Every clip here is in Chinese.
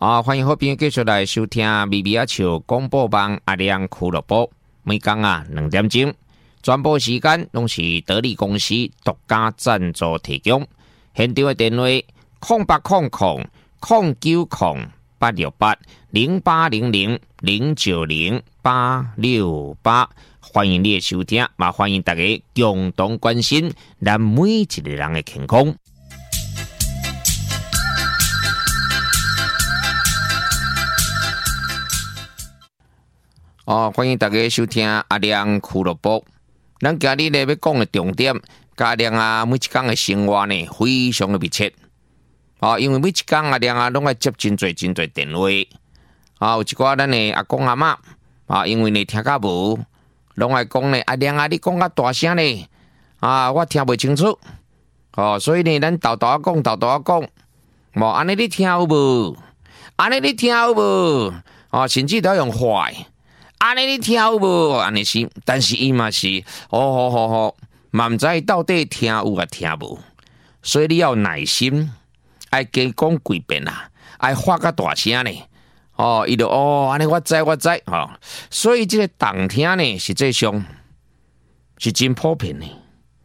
欢迎好朋友继续来收听咪咪啊笑广播网阿亮俱乐部，每天2点钟，转播时间拢是得力公司独家赞助提供。现场的电话0800-860-0800-090-868，欢迎你的收听，也欢迎大家共同关心咱每一个人的健康。欢迎大家收听阿亮俱乐部。咱今日咧要讲的重点，阿亮每一天的生活呢，非常的密切。因为每一天阿亮拢爱接真侪电话。有一寡咱的阿公阿嬷因为呢听甲无，拢爱讲呢阿亮你讲较大声呢，我听袂清楚。所以呢，咱豆豆讲，安尼你听有无？安尼你听有无？甚至都用坏。安尼你听有无？安尼是，但是伊嘛是，好，嘛毋知到底听有啊听无，所以你要有耐心，爱加讲几遍爱发较大声呢。伊就安尼我知，所以这个动听呢，实际上是真普遍的，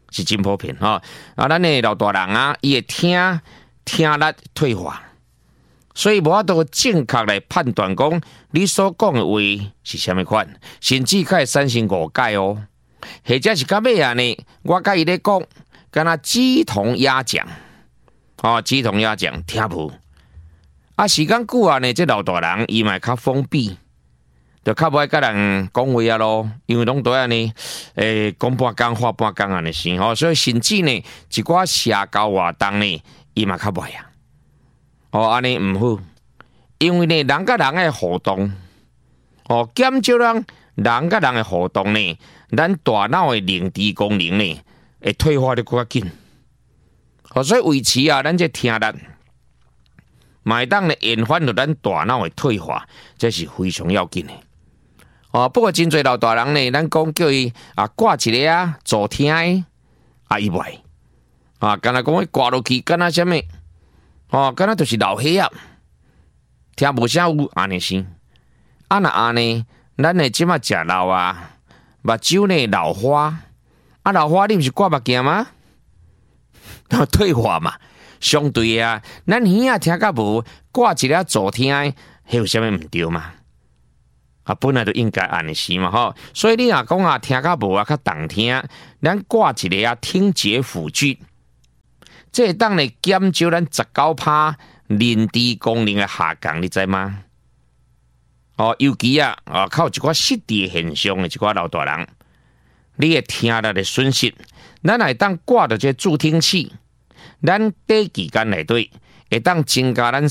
咱的老大人伊会听力退化。所以无法度正确来判断讲你所讲的话是啥物款，甚至可会产生误解哦。或者是到尾呢，我甲伊咧讲，敢若鸡同鸭讲，鸡同鸭讲听无。时间久呢，这老大人伊嘛较封闭，就较无爱甲人讲话咯。因为拢都安尼，讲半工话半工安尼先所以甚至呢，一寡社交活动呢，伊嘛较袂安尼毋好，因为呢，人甲人的互动，减少人甲人的互动呢，咱大脑的认知功能呢，会退化得更加紧。所以维持咱这听力，买当呢延缓到咱大脑的退化，这是非常要紧的。不过真侪老大人呢，咱讲叫伊挂一个助听的，伊袂敢若讲伊挂落去，敢若啥物？敢若就是老岁仔，听无啥有安尼先。若安尼，咱的即马食老目睭呢老花，老花你毋是挂目镜吗？退化嘛。相对咱耳听甲无，挂一个助听的，迄有啥物毋对嘛？本来就应该安尼是嘛所以你若讲听甲无较动听，咱挂一个听觉辅具。这会当呢减少咱19%认知功能的下降，你知吗？尤其较有一寡失智现象的一寡老大人，你的听力的损失，咱会当挂到这助听器，咱短期间内底会当增加咱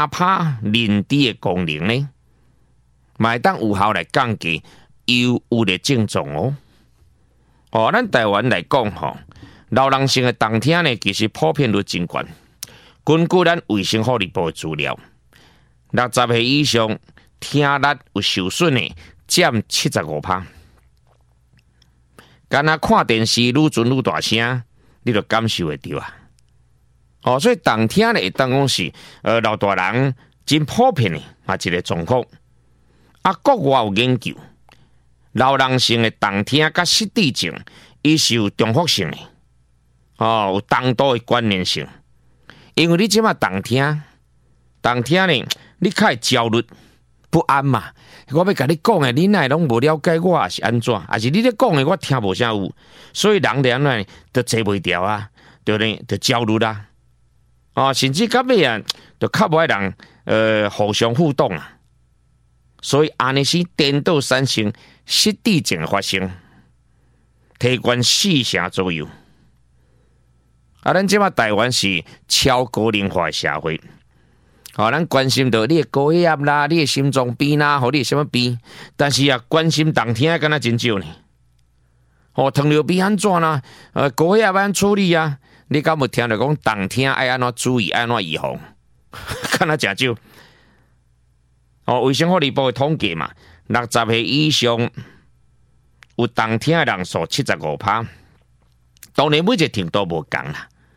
3%认知的功能呢，嘛会当有效来降低忧郁的症状咱台湾来讲老人性的动听呢，其实普遍率真悬。根据咱卫生福利部的资料，60岁以上听力有受损的占75%。敢若看电视愈准愈大声，你就感受会到所以动听呢，会当讲是老大人真普遍的一个状况。国外有研究，老人性的动听甲失智症，伊是有重复性的。有重度的关联性，因为你即马动听呢，你较会焦虑不安嘛。我要甲你讲的，你哪会拢无了解我，还是安怎？还是你咧讲的我听无啥有，所以人就安怎就坐袂调就焦虑甚至到尾就较无爱人互相互动所以安尼是颠倒产生失智症的发生，提悬4成左右。咱即马台湾是超高龄化的社会，咱关心到你的高血压啦，你的心脏病啦，或你的什么病，但是关心动听敢若真少呢。糖尿病安怎啦？高血压安处理你敢有听到讲动听爱安怎注意，安怎预防？敢若真少。卫生福利部的统计嘛，60岁以上有动听的人数75%。当然每一个程度无同啦。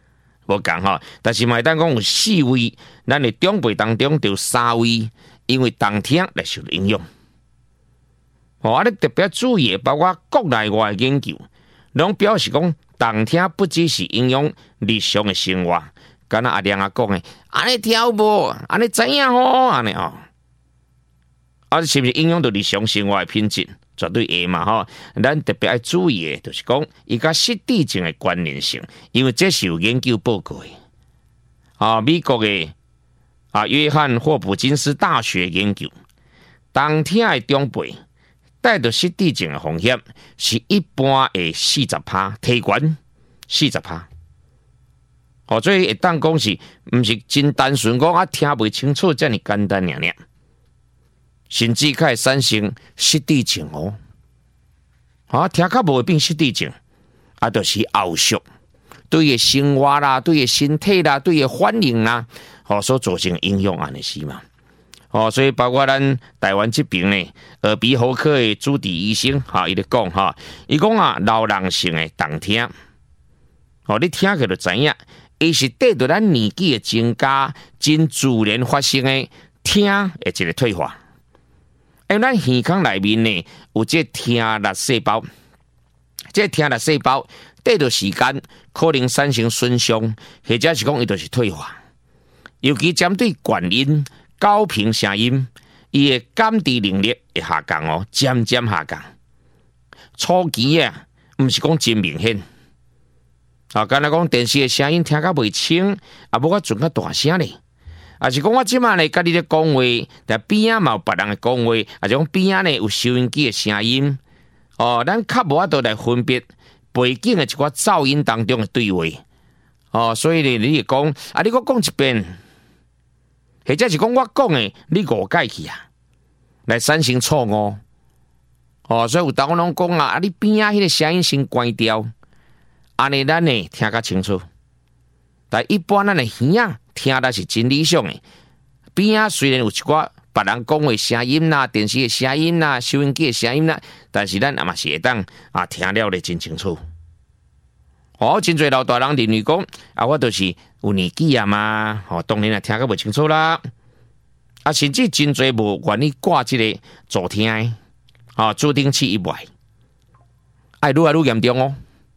无共吼，但是嘛，当讲有4位，咱的长辈当中就有3位，因为冬天来受到影响。哦，你特别注意，包括国内外的研究，拢表示讲，冬天不只是影响日常的生活，敢若阿亮啊讲的，安尼跳无，安尼怎样吼，安尼哦，是不是影响到日常生活的品质？绝对会嘛吼。咱特别要注意的，就是讲伊甲失智症的关联性，因为这是有研究报告的。美国的约翰霍普金斯大学研究，冬天的长辈带着失智症的风险是一般的40%，提悬40%。所以会当讲是，毋是真单纯讲听袂清楚，遮尔简单尔，甚至会产生失智症哦。听较无会变失智症，就是后续对伊生活啦、对伊身体啦、对伊反应啦，所造成影响安尼是嘛？所以包括咱台湾这边呢，耳鼻喉科的主治医生伊咧讲伊讲老人性的冬天，你听起就知影，伊是对着咱年纪的增加，真自然发生的听的一个退化。因为咱耳孔内面呢有这听力细胞，这听力细胞对着时间可能产生损伤，或者是讲伊就是退化，尤其针对管音。高频声音，伊的感知能力会下降渐渐下降。初期毋是讲真明显。敢若讲电视的声音听较袂清，无我准较大声咧。是讲我即马咧，甲你咧讲话，但边仔嘛有别人的讲话，是讲边仔咧有收音机的声音。咱较无法度来分别背景的一寡噪音当中的对话。所以咧，你会讲你搁讲一遍。或者是讲我讲的，你误解去来产生错误。所以有当拢讲你边仔迄个声音先关掉，安尼咱呢听较清楚。但一般咱的耳仔听的是真理想的，边仔虽然有一寡别人讲的声音啦、电视的声音啦、收音机的声音啦，但是咱也嘛是会当听了咧真清楚。真侪老大人认为讲我就是有年纪嘛，当然听个袂清楚啦。甚至真侪无愿意挂这个助听的，助听器以外，愈来愈严重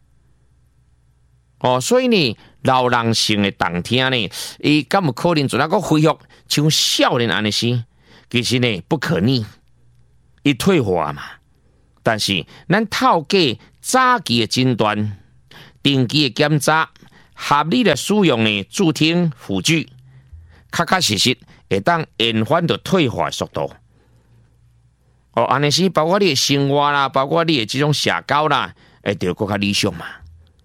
所以呢，老人性的动听呢，伊敢有可能做那个恢复像少年安尼时，其实呢不可逆，伊退化嘛。但是咱透过早期的诊断。定期的检查，合理的使用的助听辅具，确实会当延缓到退化的速度。安尼是包括你的生活啦，包括你的这种社交啦，就更加理想嘛。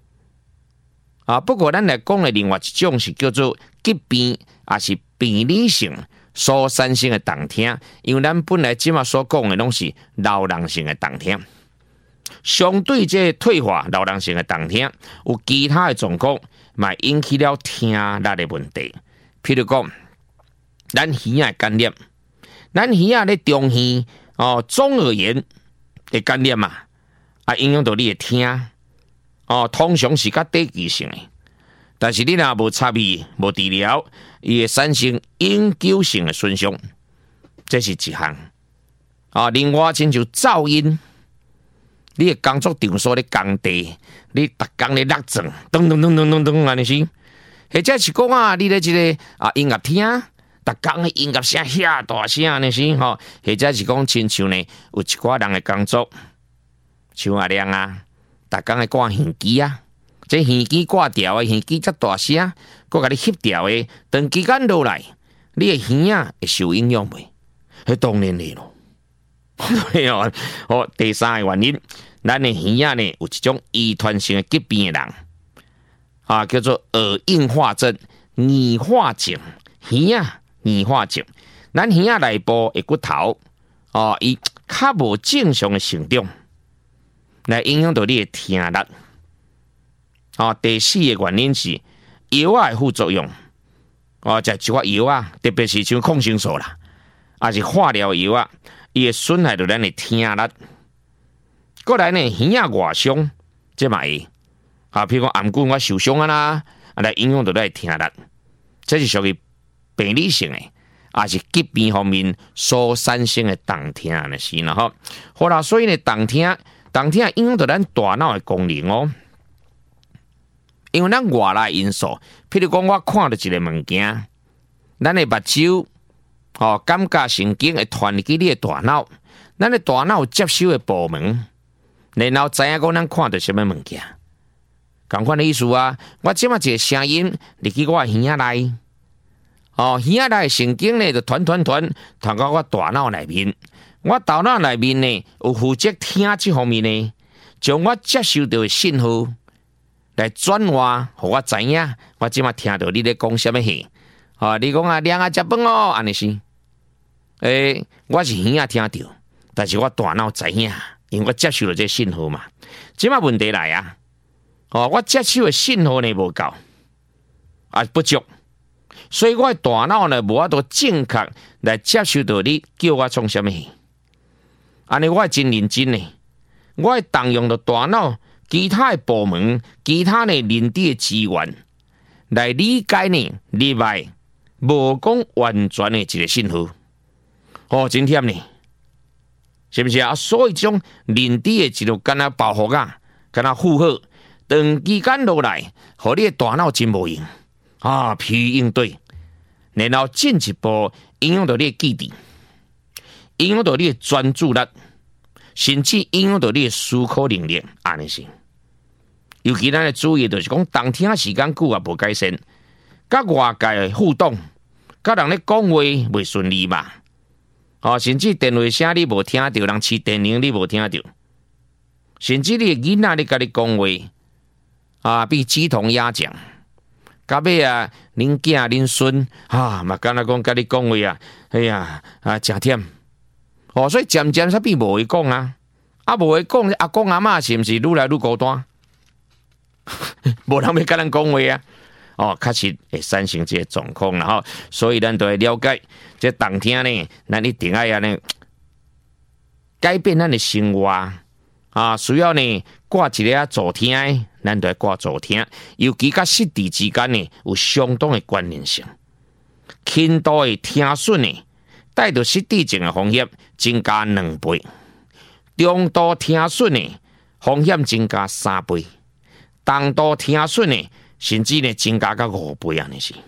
不过咱来讲的另外一种是叫做疾病，也是病理性所产生的动听，因为咱本来即马所讲的拢是老人性的动听。相对这退化老人性的动听，有其他的状况，嘛引起了听力的问题。譬如讲，咱耳仔感染，咱耳仔咧中耳中耳炎的感染嘛，影响到你的听。通常是较短期性的，但是你若无插医、无治疗，伊会产生永久性的损伤，这是一项。另外，亲像噪音。你的工作场所咧工地，你逐工咧落床，咚咚咚咚咚咚安尼是，或者是讲你咧一个音乐厅，逐工的音乐声遐大声安尼是或者是讲亲像呢有一寡人的工作，像阿亮逐工的挂耳机这耳机挂掉的耳机遮大声，佮甲你翕掉的，长期间落来，你的耳仔会受影响袂？迄当然咧咯。第三个原因。咱的耳仔呢有一种遗传性的疾病的人，叫做耳硬化症、耳化症、耳化症。咱耳仔内部的骨头，伊较无正常的成长，来影响到你的听力。第四个原因是药的副作用，食一寡药特别是像抗生素啦，是化疗药伊会损害到咱的听力。过来呢，耳仔外伤，这嘛会譬如讲颔骨我受伤啦， 来影响到咱听力，这是属于病理性的，也是疾病方面所产生的动听的是啦吼。好啦，所以呢，动听影响到咱大脑的功能哦。因为咱外来因素，譬如讲我看到一个物件，咱的目睭感觉神经会传入去你的大脑，咱的大脑接收的部门，然后知影讲咱看到什么物件。同款的意思啊，我即马一个声音入去我耳仔内，耳仔内神经呢就传到我大脑内面。我大脑内面呢有负责听这方面呢，将我接收到的信号来转换，互我知影我即马听到你咧讲什么戏。你讲啊，凉啊食饭哦，安尼是。我是耳仔听到，但是我大脑知影，因为我接收到这信号嘛。即马问题来啊！我接收的信号呢无够，不足，所以我的大脑呢无法度正确来接收到你叫我创什么戏。安尼我会真认真呢，我会动用到大脑其他的部门、其他的认知的资源来理解呢里外无讲完全的一个信号。真忝呢，是不是啊？所以这种认知的一路敢若包袱啊，敢若负荷。长期间落来，互你的大脑真无用疲于应对，然后进一步影响到你的记忆，影响到你的专注力，甚至影响到你的思考能力，安尼是。尤其咱要注意，就是讲动听时间久也无改善，甲外界的互动，甲人咧讲话袂顺利嘛。甚至电话声你无听到，人试电铃你无听到，甚至你的囡仔咧甲你讲话比鸡同鸭讲，到尾啊，恁囝恁孙嘛，敢若讲甲你讲话真忝。所以渐渐才变无话讲啊，无话讲，阿公阿嬷是毋是愈来愈孤单？无人要甲咱讲话啊！确实会产生这个状况啦所以咱都要了解，这动听呢，咱一定要呢改变咱的生活需要呢挂一个助听的。咱就要挂助听，尤其甲失智之间呢有相当的关联性。轻度的听损呢，带到失智症的风险增加2倍；中度听损呢，风险增加3倍；重度听损呢，甚至呢增加到5倍安尼是。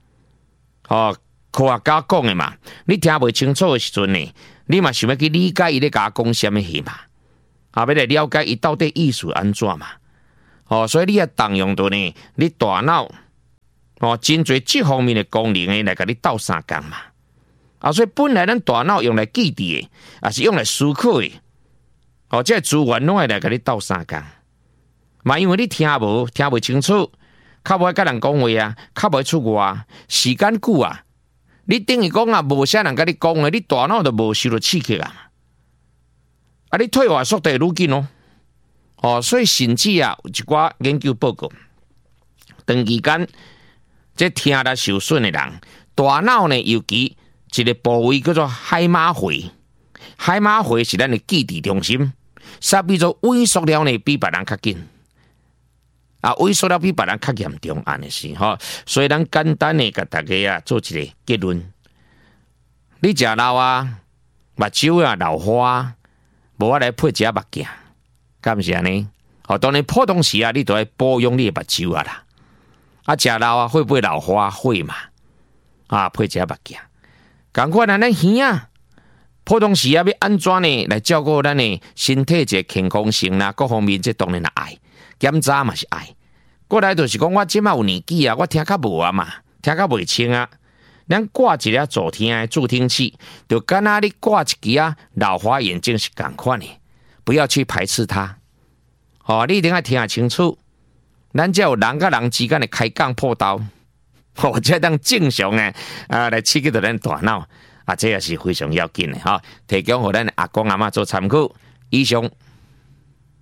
科学家讲的嘛，你听袂清楚的时阵呢，你嘛想要去理解伊咧甲讲什么戏嘛，要来了解伊到底意思安怎嘛。所以你要动用到呢，你大脑真侪这方面的功能来甲你斗相共嘛。所以本来咱大脑用来记忆的，也是用来思考的。这资源拢会来甲你斗相共。嘛，因为你听袂清楚，较无甲人讲话较无出外，时间久你等于讲无啥人甲你讲的，你大脑就无受到刺激你退化速度愈紧所以甚至有一寡研究报告，长期间这听力受损的人，大脑呢尤其一个部位叫做海马回，海马回是咱的记忆中心，啥比做萎缩了呢，比别人较紧萎缩了比别人较严重，安尼是所以咱简单的甲大家做一个结论：你食老目睭老花，无法来配一下目镜。敢毋是安尼？当然普通时你都要保养你的目睭啦。食老会不会老花？会嘛？配一下目镜。同款咱耳普通时要安怎呢？来照顾咱的身体一健康性啦，各方面这当然爱，检查嘛是爱。过来就是讲，我即马有年纪我听较无嘛，听较袂清咱挂一个助听的助听器，就敢若你挂一支老花眼镜是同款的。不要去排斥它，你一定要听清楚，咱才有人甲人之间的开讲破刀，才当正常来刺激到咱大脑，这也是非常要紧的提供给咱阿公阿嬷做参考。以上。